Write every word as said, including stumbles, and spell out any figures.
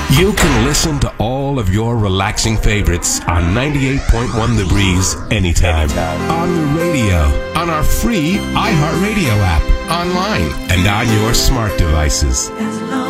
You can listen to all of your relaxing favorites on ninety-eight point one The Breeze anytime. On the radio, on our free iHeartRadio app, online, and on your smart devices.